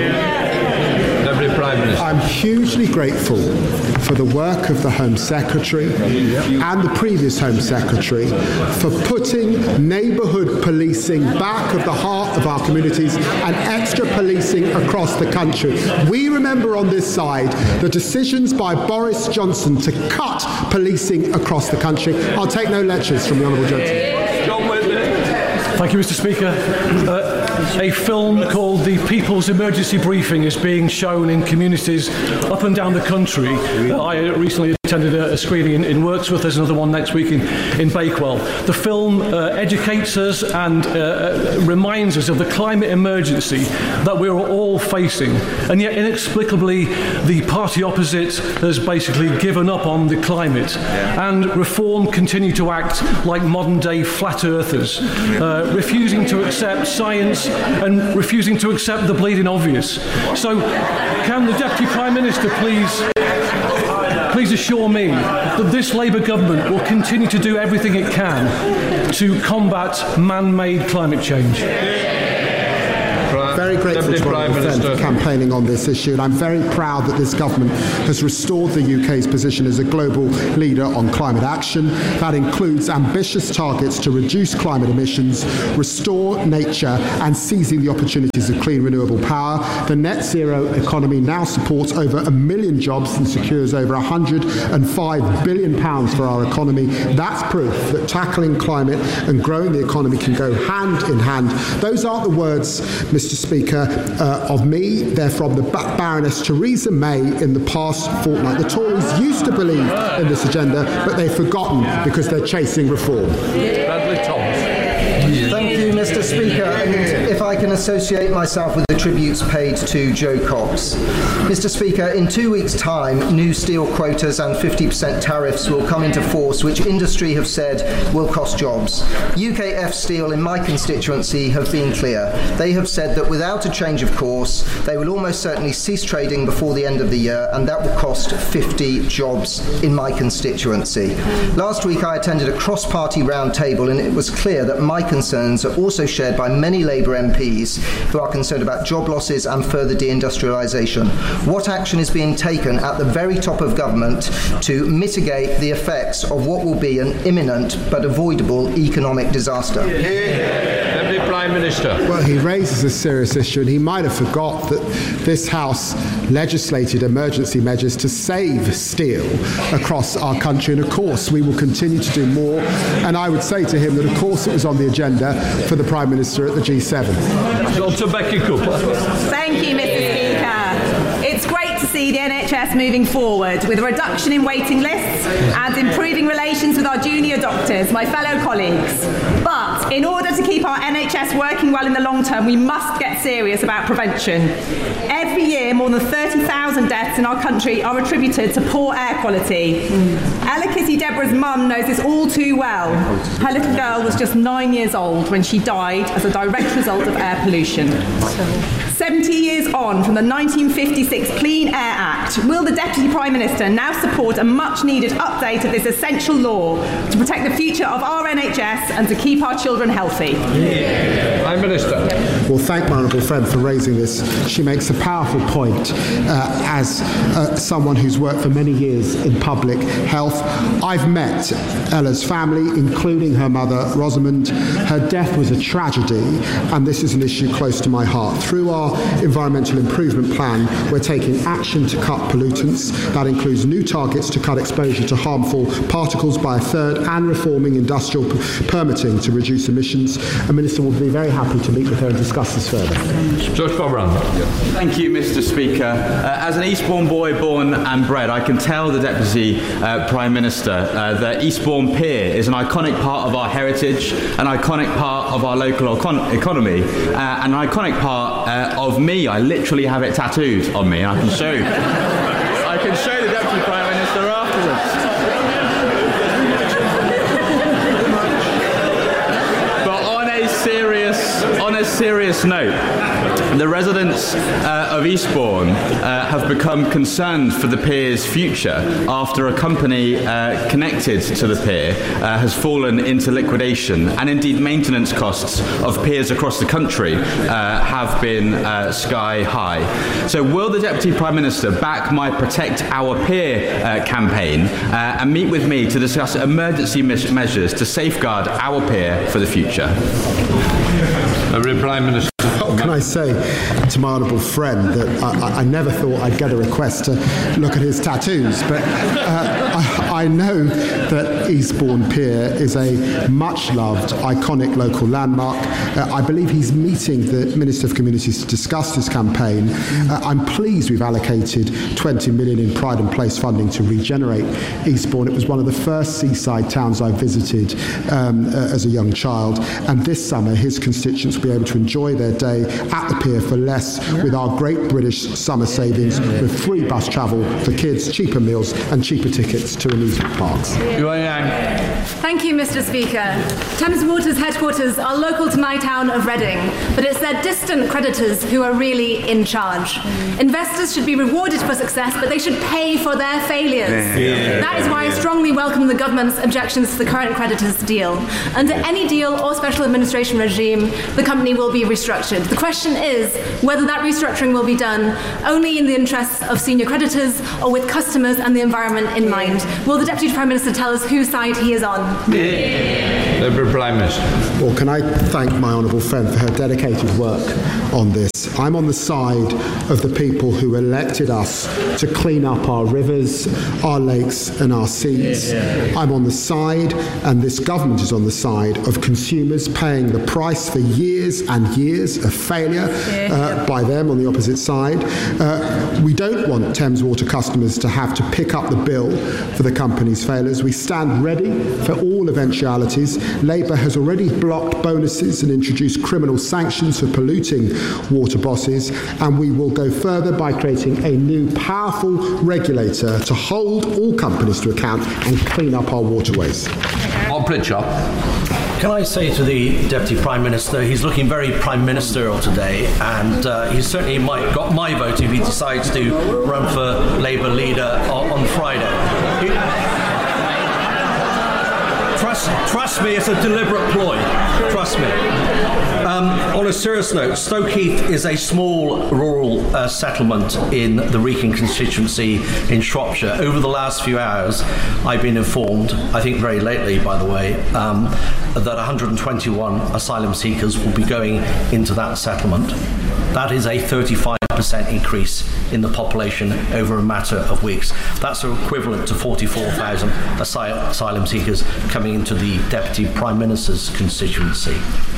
Deputy Prime Minister. I'm hugely grateful for the work of the Home Secretary and the previous Home Secretary for putting neighbourhood policing back at the heart of our communities and extra policing across the country. We remember on this side the decisions by Boris Johnson to cut policing across the country. I'll take no lectures from the Honourable Gentleman. Thank you, Mister Speaker. Uh, a film called The People's Emergency Briefing is being shown in communities up and down the country. Uh, I recently attended a, a screening in, in Wirksworth. There's another one next week in, in Bakewell. The film uh, educates us and uh, reminds us of the climate emergency that we're all facing. And yet, inexplicably, the party opposite has basically given up on the climate. Yeah. And Reform continue to act like modern-day flat earthers, uh, refusing to accept science and refusing to accept the bleeding obvious. So, can the Deputy Prime Minister please... Please assure me that this Labour government will continue to do everything it can to combat man-made climate change. Very grateful to my friend for campaigning on this issue, and I'm very proud that this government has restored the U K's position as a global leader on climate action. That includes ambitious targets to reduce climate emissions, restore nature, and seizing the opportunities of clean renewable power. The net zero economy now supports over a million jobs and secures over one hundred and five billion pounds for our economy. That's proof that tackling climate and growing the economy can go hand in hand. Those aren't the words, Mister Speaker, uh, of me. They're from the ba- Baroness Theresa May in the past fortnight. The Tories used to believe in this agenda, but they've forgotten because they're chasing reform. Bradley Thomas. Thank you, Mister Speaker. And if I can associate myself with the tributes paid to Jo Cox. Mister Speaker, in two weeks' time, new steel quotas and fifty percent tariffs will come into force, which industry have said will cost jobs. U K F Steel in my constituency have been clear. They have said that without a change of course, they will almost certainly cease trading before the end of the year, and that will cost fifty jobs in my constituency. Last week, I attended a cross-party roundtable, and it was clear that my concerns are also shared by many Labour M Ps who are concerned about job losses and further deindustrialisation. What action is being taken at the very top of government to mitigate the effects of what will be an imminent but avoidable economic disaster? Deputy Prime Minister. Well, he raises a serious issue, and he might have forgot that this House legislated emergency measures to save steel across our country, and of course we will continue to do more. And I would say to him that of course it was on the agenda for the Prime Minister at the G seven. Doctor Becky Cooper. Thank you, Mister Speaker. It's great to see the N H S moving forward with a reduction in waiting lists and improving relations with our junior doctors, my fellow colleagues. But in order to keep our N H S working well in the long term, we must get serious about prevention. Every year, more than thirty thousand deaths in our country are attributed to poor air quality. Ella Kitty Deborah's mum knows this all too well. Her little girl was just nine years old when she died as a direct result of air pollution. seventy years on from the nineteen fifty-six Clean Air Act, will the Deputy Prime Minister now support a much-needed update of this essential law to protect the future of our N H S and to keep our children healthy? Yeah. Prime Minister. Well, thank my honourable friend for raising this. She makes a powerful point uh, as uh, someone who's worked for many years in public health. I've met Ella's family, including her mother, Rosamond. Her death was a tragedy, and this is an issue close to my heart. Through our Environmental Improvement Plan, we're taking action to cut pollutants. That includes new targets to cut exposure to harmful particles by a third and reforming industrial p- permitting to reduce emissions. A minister will be very happy to meet with her and discuss this further. George Bobrand. Thank you, Mister Speaker. Uh, as an Eastbourne boy born and bred, I can tell the Deputy uh, Prime Minister uh, that Eastbourne Pier is an iconic part of our heritage, an iconic part of our local econ- economy, uh, and an iconic part uh, of me. I literally have it tattooed on me, and I can show I can show the Deputy Prime Minister afterwards. But on a serious, on a serious note, the residents uh, of Eastbourne uh, have become concerned for the pier's future after a company uh, connected to the pier uh, has fallen into liquidation, and indeed maintenance costs of piers across the country uh, have been uh, sky high. So will the Deputy Prime Minister back my Protect Our Pier uh, campaign uh, and meet with me to discuss emergency me- measures to safeguard our pier for the future? Uh, Prime Minister. What can I say to my honourable friend that I, I never thought I'd get a request to look at his tattoos, but uh, I, I know that Eastbourne Pier is a much-loved, iconic local landmark. Uh, I believe he's meeting the Minister of Communities to discuss this campaign. Uh, I'm pleased we've allocated twenty million in Pride and Place funding to regenerate Eastbourne. It was one of the first seaside towns I visited um, uh, as a young child, and this summer his constituents will be able to enjoy their day at the pier for less with our great British summer savings, with free bus travel for kids, cheaper meals and cheaper tickets to amusement parks. Thank you, Mister Speaker. Thames Water's headquarters are local to my town of Reading, but it's their distant creditors who are really in charge. Investors should be rewarded for success, but they should pay for their failures. Yeah. That is why I strongly welcome the government's objections to the current creditors deal. Under any deal or special administration regime, the company will be restructured. The question is whether that restructuring will be done only in the interests of senior creditors or with customers and the environment in mind. Will the Deputy Prime Minister tell us whose side he is on? Yeah. Deputy Prime Minister. Well, can I thank my honourable friend for her dedicated work on this? I'm on the side of the people who elected us to clean up our rivers, our lakes and our seas. I'm on the side, and this government is on the side, of consumers paying the price for years and years of failure uh, by them on the opposite side. Uh, we don't want Thames Water customers to have to pick up the bill for the company's failures. We stand ready for all eventualities. Labour has already blocked bonuses and introduced criminal sanctions for polluting water bosses, and we will go further by creating a new powerful regulator to hold all companies to account and clean up our waterways. On Pritchard. Can I say to the Deputy Prime Minister, he's looking very Prime Ministerial today, and uh, he's certainly might got my vote if he decides to run for Labour leader on, on Friday. He, Trust, trust me, it's a deliberate ploy. Trust me. Um, on a serious note, Stoke Heath is a small rural uh, settlement in the Wrekin constituency in Shropshire. Over the last few hours, I've been informed, I think very lately, by the way, um, that one hundred twenty-one asylum seekers will be going into that settlement. That is a thirty-five percent increase in the population over a matter of weeks. That's equivalent to forty-four thousand asy- asylum seekers coming into the Deputy Prime Minister's constituency.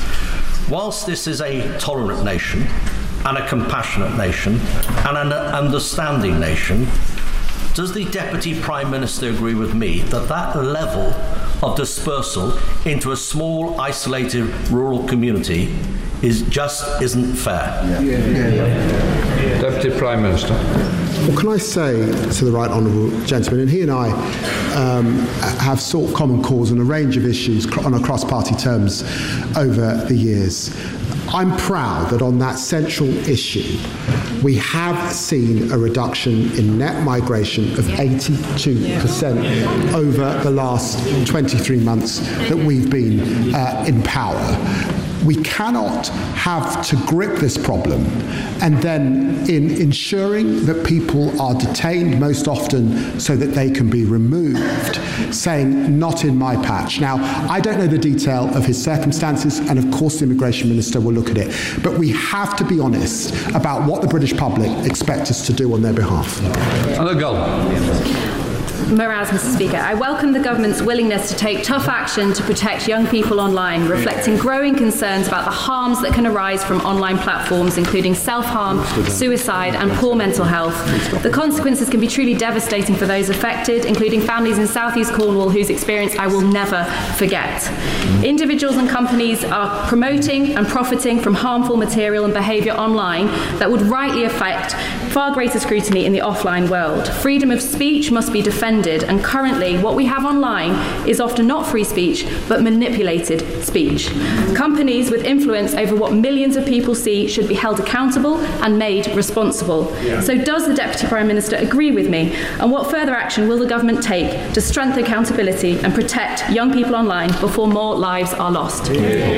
Whilst this is a tolerant nation and a compassionate nation and an understanding nation, does the Deputy Prime Minister agree with me that that level of dispersal into a small, isolated rural community is just isn't fair? Yeah. Yeah. Yeah. Deputy Prime Minister. Well, can I say to the right honourable gentleman, and he and I um, have sought common cause on a range of issues on a cross-party terms over the years. I'm proud that on that central issue, we have seen a reduction in net migration of eighty-two percent over the last twenty-three months that we've been uh, in power. We cannot have to grip this problem and then in ensuring that people are detained most often so that they can be removed, saying, not in my patch. Now, I don't know the detail of his circumstances, and of course the Immigration Minister will look at it, but we have to be honest about what the British public expect us to do on their behalf. Anna Gull. Moraz, Mister Speaker. I welcome the government's willingness to take tough action to protect young people online, reflecting growing concerns about the harms that can arise from online platforms, including self-harm, suicide and poor mental health. The consequences can be truly devastating for those affected, including families in South East Cornwall whose experience I will never forget. Individuals and companies are promoting and profiting from harmful material and behaviour online that would rightly affect far greater scrutiny in the offline world. Freedom of speech must be defended, and currently what we have online is often not free speech but manipulated speech. Companies with influence over what millions of people see should be held accountable and made responsible. Yeah. So does the Deputy Prime Minister agree with me, and what further action will the government take to strengthen accountability and protect young people online before more lives are lost?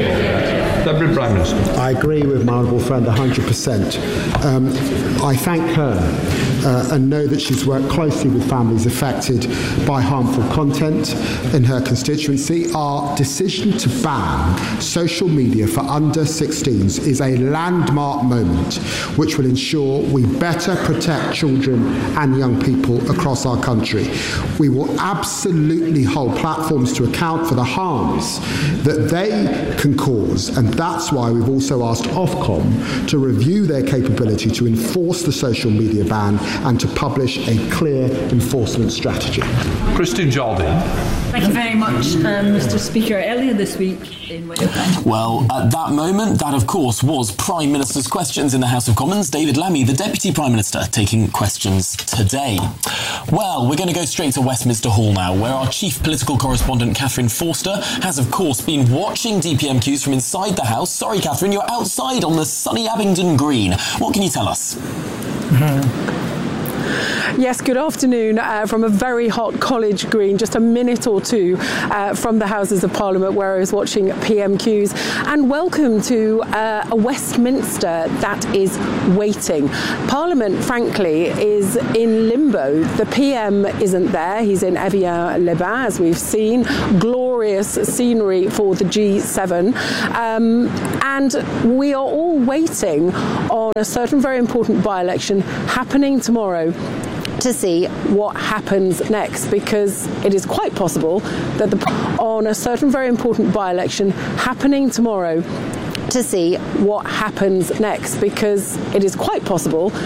Yeah. Deputy Prime Minister. I agree with my honourable friend one hundred percent. Um, I thank her uh, and know that she's worked closely with families affected by harmful content in her constituency. Our decision to ban social media for under sixteens is a landmark moment which will ensure we better protect children and young people across our country. We will absolutely hold platforms to account for the harms that they can cause, and that's why we've also asked Ofcom to review their capability to enforce the social media ban and to publish a clear enforcement strategy. Christine Jardine. Thank you very much, um, Mister Speaker. Earlier this week in Wales. Well, at that moment, that of course was Prime Minister's Questions in the House of Commons. David Lammy, the Deputy Prime Minister, taking questions today. Well, we're going to go straight to Westminster Hall now, where our chief political correspondent, Catherine Forster, has of course been watching D P M Qs from inside the House. Sorry, Catherine, you're outside on the sunny Abingdon Green. What can you tell us? Mm-hmm. Yes, good afternoon uh, from a very hot College Green, just a minute or two uh, from the Houses of Parliament where I was watching P M Qs. And welcome to uh, a Westminster that is waiting. Parliament, frankly, is in limbo. The P M isn't there. He's in Evian-les-Bains, as we've seen. Glorious scenery for the G seven. Um, and we are all waiting on a certain very important by-election happening tomorrow to see what happens next, because it is quite possible that the on a certain very important by-election happening tomorrow to see what happens next, because it is quite possible